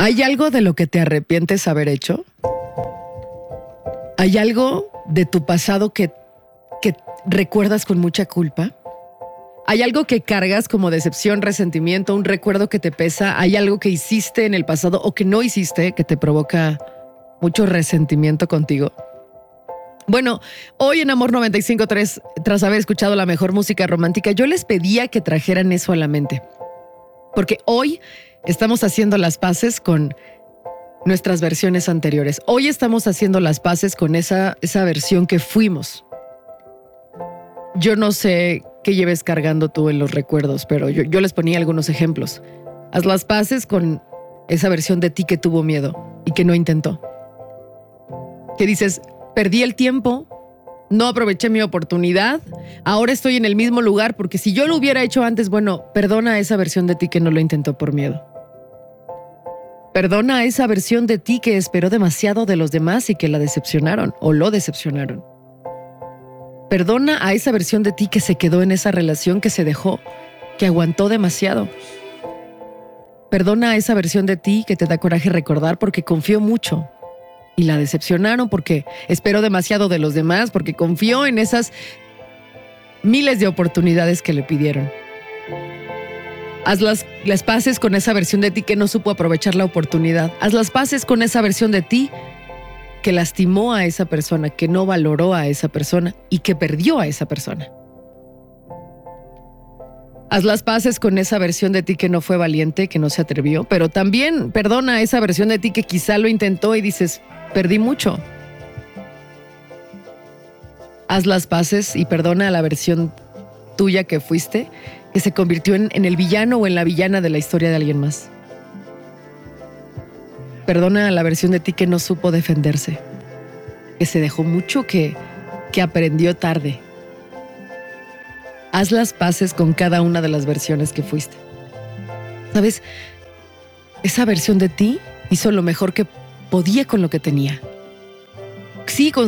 ¿Hay algo de lo que te arrepientes haber hecho? ¿Hay algo de tu pasado que recuerdas con mucha culpa? ¿Hay algo que cargas como decepción, resentimiento, un recuerdo que te pesa? ¿Hay algo que hiciste en el pasado o que no hiciste que te provoca mucho resentimiento contigo? Bueno, hoy en Amor 95.3, tras haber escuchado la mejor música romántica, yo les pedía que trajeran eso a la mente. Porque hoy estamos haciendo las paces con nuestras versiones anteriores. Hoy estamos haciendo las paces con esa versión que fuimos. Yo no sé qué lleves cargando tú en los recuerdos, pero yo les ponía algunos ejemplos. Haz las paces con esa versión de ti que tuvo miedo y que no intentó. Que dices, perdí el tiempo, no aproveché mi oportunidad, ahora estoy en el mismo lugar porque si yo lo hubiera hecho antes, bueno, perdona a esa versión de ti que no lo intentó por miedo. Perdona a esa versión de ti que esperó demasiado de los demás y que la decepcionaron o lo decepcionaron. Perdona a esa versión de ti que se quedó en esa relación, que se dejó, que aguantó demasiado. Perdona a esa versión de ti que te da coraje recordar porque confió mucho y la decepcionaron, porque esperó demasiado de los demás, porque confió en esas miles de oportunidades que le pidieron. Haz las paces con esa versión de ti que no supo aprovechar la oportunidad. Haz las paces con esa versión de ti que lastimó a esa persona, que no valoró a esa persona y que perdió a esa persona. Haz las paces con esa versión de ti que no fue valiente, que no se atrevió, pero también perdona a esa versión de ti que quizá lo intentó y dices, perdí mucho. Haz las paces y perdona a la versión tuya que fuiste, que se convirtió en el villano o en la villana de la historia de alguien más. Perdona a la versión de ti que no supo defenderse, que se dejó mucho, que aprendió tarde. Haz las paces con cada una de las versiones que fuiste. ¿Sabes? Esa versión de ti hizo lo mejor que podía con lo que tenía. Sí, con